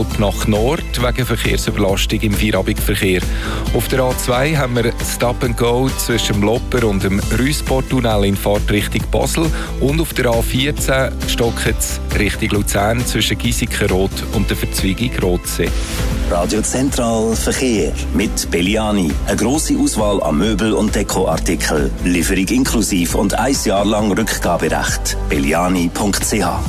Alp nach Nord wegen Verkehrsüberlastung im Feierabendverkehr. Auf der A2 haben wir Stop and Go zwischen dem Lopper und dem Rüssporttunnel in Fahrtrichtung Basel. Und auf der A14 stockt es Richtung Luzern zwischen Giesikenrot und der Verzweigung Rotsee. Radio Zentral Verkehr mit Belliani. Eine grosse Auswahl an Möbel- und Dekoartikeln. Lieferung inklusive und 1 Jahr lang Rückgaberecht. belliani.ch.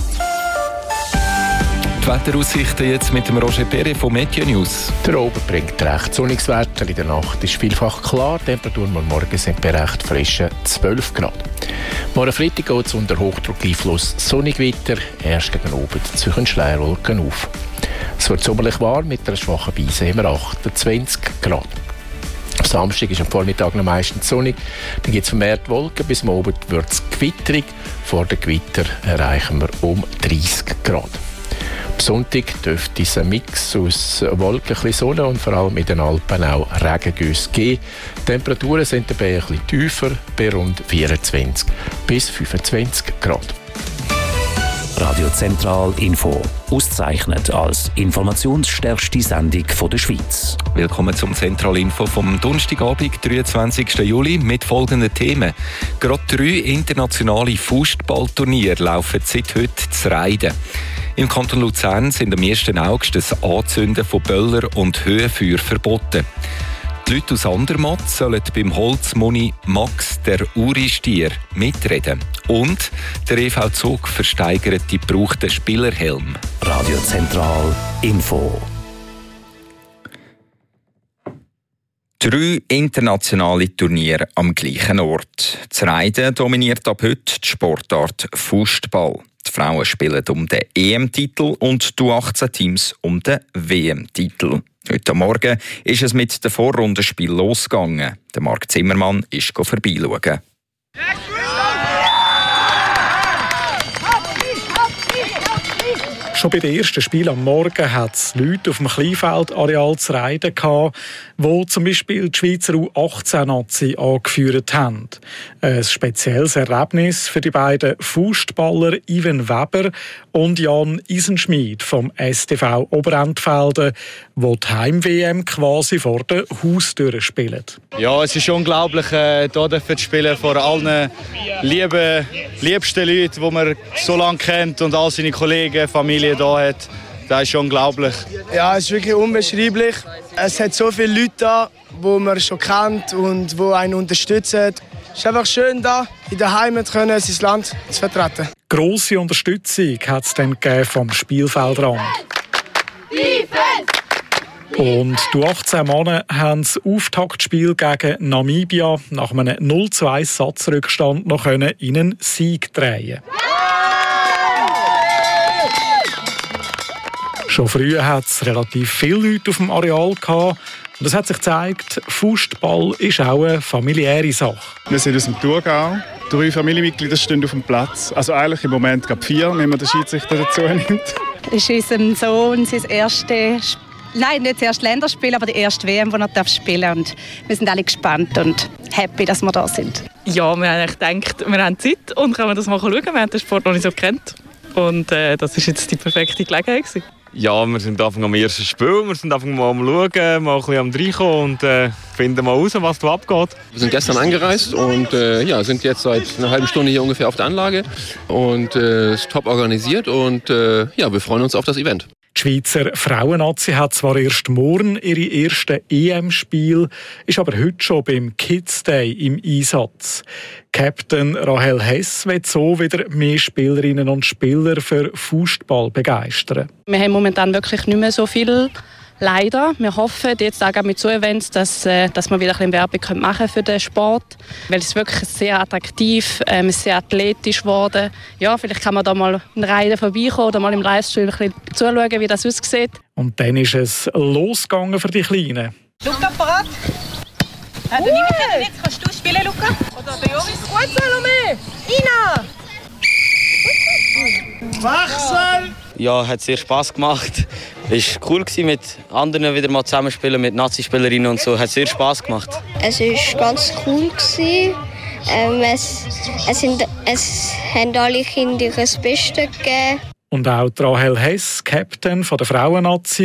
Die Wetteraussichten jetzt mit dem Roger Perret von Meteo News. Der Oben bringt recht sonniges Wetter. In der Nacht ist vielfach klar. Die Temperaturen morgen sind bei recht frischen 12 Grad. Morgen Freitag geht es unter Hochdruckeinfluss sonnig weiter. Erst gegen Abend ziehen Schleierwolken auf. Es wird sommerlich warm mit einer schwachen Brise im 28 Grad. Am Samstag ist am Vormittag noch meistens sonnig. Dann gibt es vermehrt Wolken. Bis am Abend wird es gewitterig. Vor dem Gewitter erreichen wir um 30 Grad. Am Sonntag dürfte es ein Mix aus Wolken, ein bisschen Sonne und vor allem in den Alpen auch Regengüsse geben. Die Temperaturen sind dabei ein bisschen tiefer, bei rund 24 bis 25 Grad. Radio Zentral Info. Ausgezeichnet als informationsstärkste Sendung der Schweiz. Willkommen zum Zentral Info vom Donnerstagabend, 23. Juli, mit folgenden Themen. Gerade 3 internationale Fußballturniere laufen seit heute zu Reiden. Im Kanton Luzern sind am 1. August das Anzünden von Böller und Höhenfeuer verboten. Die Leute aus Andermatt sollen beim Holzmoni Max der Uri-Stier mitreden. Und der EV Zug versteigert die gebrauchten Spielerhelm. Radio Zentral Info. 3 internationale Turniere am gleichen Ort. Das Reiten dominiert ab heute die Sportart Fußball. Die Frauen spielen um den EM-Titel und die U18-Teams um den WM-Titel. Heute Morgen ist es mit dem Vorrundenspiel losgegangen. Der Marc Zimmermann ist vorbeischauen. Schon bei den ersten Spielen am Morgen hat es Leute auf dem Kleinfeldareal zu reiten gehabt, die zum Beispiel die Schweizer U18-Nazi angeführt haben. Ein spezielles Erlebnis für die beiden Fußballer Ivan Weber und Jan Isenschmid vom STV Oberentfelden, die die Heim-WM quasi vor der Haustür spielen. Ja, es ist unglaublich, hier zu spielen vor allen liebsten Leuten, die man so lange kennt und all seine Kollegen, Familie hier hat. Das ist unglaublich. Ja, es ist wirklich unbeschreiblich. Es hat so viele Leute da, die man schon kennt und die einen unterstützen. Es ist einfach schön, da in der Heimat sein Land zu vertreten. Grosse Unterstützung hat es dann vom Spielfeldrand. Und die 18 Männer haben das Auftaktspiel gegen Namibia nach einem 0:2 Satzrückstand noch in einen Sieg drehen. Schon früh hat es relativ viele Leute auf dem Areal gehabt. Und es hat sich gezeigt, Fußball ist auch eine familiäre Sache. Wir sind aus dem Thurgau. 3 Familienmitglieder stehen auf dem Platz. Also eigentlich im Moment gerade 4, wenn man den Schiedsrichter dazu nimmt. Es ist unserem Sohn sein erstes nicht das erste Länderspiel, aber die erste WM, die er spielen darf. Und wir sind alle gespannt und happy, dass wir da sind. Ja, wir haben gedacht, wir haben Zeit und können das mal schauen. Wir haben den Sport noch nicht so kennt. Und das ist jetzt die perfekte Gelegenheit gewesen. Ja, wir sind am ersten Spiel, wir sind mal am Schauen, mal ein bisschen am Reinkommen und finden mal raus, was da abgeht. Wir sind gestern angereist und sind jetzt seit einer halben Stunde hier ungefähr auf der Anlage und ist top organisiert und wir freuen uns auf das Event. Die Schweizer Frauennazi hat zwar erst morgen ihre ersten EM-Spiel, ist aber heute schon beim Kids Day im Einsatz. Captain Rahel Hess will so wieder mehr Spielerinnen und Spieler für Fußball begeistern. Wir haben momentan wirklich nicht mehr so viel. Leider. Wir hoffen jetzt auch mit so Events, dass wir wieder ein bisschen Werbung machen für den Sport. Weil es wirklich sehr attraktiv, sehr athletisch geworden. Ja, vielleicht kann man da mal ein Reiten vorbeikommen oder mal im Livestream ein bisschen zuschauen, wie das aussieht. Und dann ist es losgegangen für die Kleinen. Luca, parat? Du nimmst jetzt, kannst du spielen, Luca? Oder der Joris? Gut, Salome! Ina! Wachsel! Ja, hat sehr Spass gemacht. Es war cool, mit anderen wieder mal zusammenspielen, mit Nazi-Spielerinnen und so. Hat sehr Spass gemacht. Es war ganz cool. Es haben alle Kinder das Beste gegeben. Und auch Rahel Hess, Captain der Frauennazi,